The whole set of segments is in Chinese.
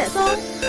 松。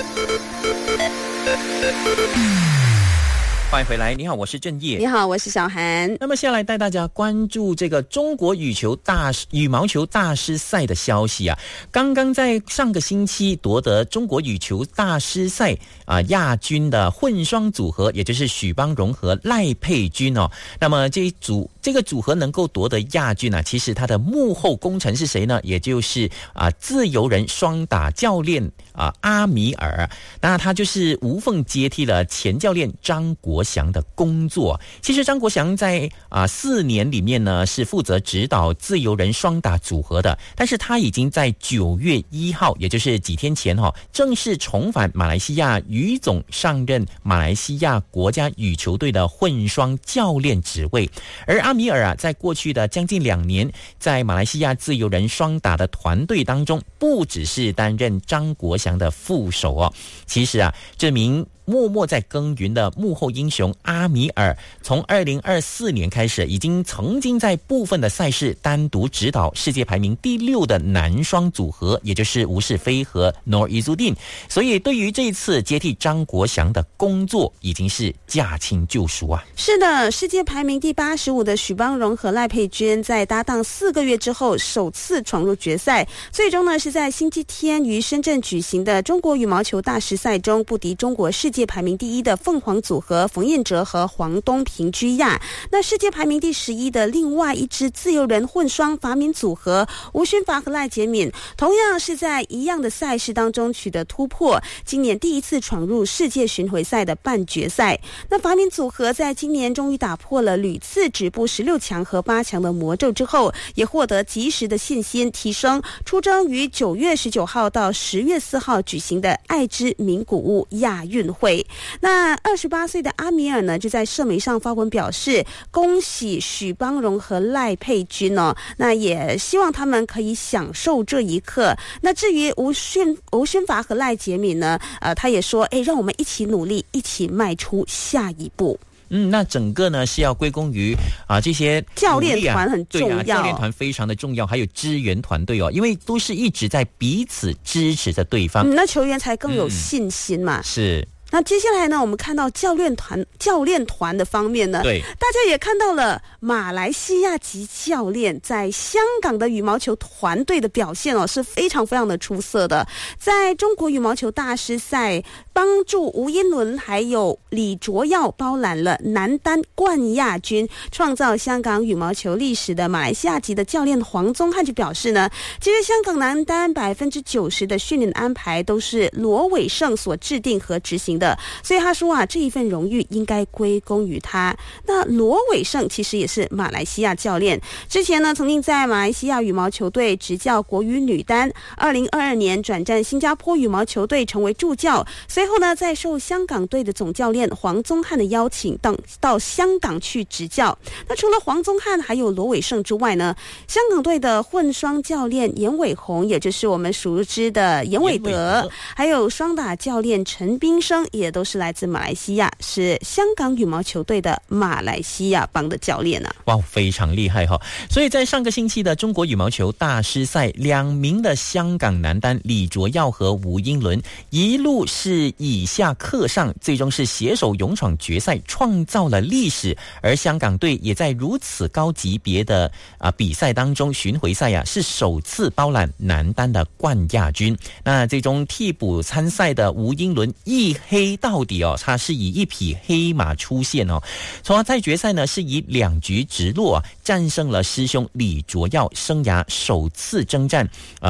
欢迎回来，你好，我是郑业。 你好，我是小涵。 那么下来带大家关注这个中国羽毛球大师赛的消息啊。刚刚在上个星期夺得中国羽球大师赛亚军的混双组合，也就是许邦荣和赖佩君哦。那么这个组合能够夺得亚军啊，其实他的幕后功臣是谁呢？也就是自由人双打教练阿米尔。那他就是无缝接替了前教练张国祥的工作。其实张国祥在4年里面呢是负责指导自由人双打组合的，但是他已经在9月1号，也就是几天前正式重返马来西亚羽总，上任马来西亚国家羽球队的混双教练职位。而阿米尔在过去的将近2年，在马来西亚自由人双打的团队当中，不只是担任张国祥的副手哦。其实这名默默在耕耘的幕后英雄阿米尔，从2024年开始，已经曾经在部分的赛事单独指导世界排名第6的男双组合，也就是吴世飞和 Nor Izzuddin。所以对于这一次接替张国祥的工作，已经是驾轻就熟啊。 是的，世界排名第85的许邦荣和赖佩君在搭档4个月之后首次闯入决赛，最终呢是在星期天于深圳举行的中国羽毛球大师赛中不敌中国世界排名第1的凤凰组合冯彦哲和黄东平居亚。那世界排名第11的另外一支自由人混双法敏组合吴勋发和赖洁敏，同样是在一样的赛事当中取得突破，今年第一次闯入世界巡回赛的半决赛。那法敏组合在今年终于打破了屡次止步16强和8强的魔咒之后，也获得及时的信心提升，出征于9月19号到10月4号举行的爱知名古屋亚运会。那28岁的阿米尔呢，就在社媒上发文表示，恭喜许邦荣和赖佩君哦，那也希望他们可以享受这一刻。那至于吴勋发和赖洁敏呢，他也说，让我们一起努力，一起迈出下一步。 那整个呢是要归功于这些教练团很重要， 对教练团非常的重要，还有支援团队因为都是一直在彼此支持着对方， 那球员才更有信心嘛。 是。 那接下来呢，我们看到教练团的方面呢， 对， 大家也看到了马来西亚籍教练在香港的羽毛球团队的表现是非常非常的出色的。在中国羽毛球大师赛，帮助吴英伦还有李卓耀包揽了男单冠亚军，创造香港羽毛球历史的马来西亚籍的教练黄宗汉就表示呢，其实香港男单90%的训练安排都是罗伟胜所制定和执行的，所以他说这一份荣誉应该归功于他。那罗伟胜其实也是马来西亚教练，之前呢曾经在马来西亚羽毛球队执教国羽女单，2022年转战新加坡羽毛球队成为助教，随后呢再受香港队的总教练黄宗汉的邀请到香港去执教。那除了黄宗汉还有罗伟胜之外呢，香港队的混双教练严伟宏，也就是我们熟知的严伟德，还有双打教练陈斌生，也都是来自马来西亚，是香港羽毛球队的马来西亚帮的教练啊。 哇，非常厉害所以在上个星期的中国羽毛球大师赛，2名的香港男单李卓耀和吴英伦一路是以下克上，最终是携手勇闯决赛，创造了历史。而香港队也在如此高级别的比赛当中，巡回赛是首次包揽男单的冠亚军。那最终替补参赛的吴英伦一黑到底他是以一匹黑马出现从而在决赛呢是以2局直落战胜了师兄李卓耀，生涯首次征战